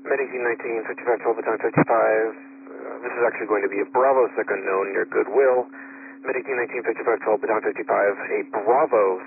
Medic 19, 55, 12, baton 55. This is actually going to be a Bravo second known near Goodwill. Medic 19, 55, 12, baton 55. A Bravo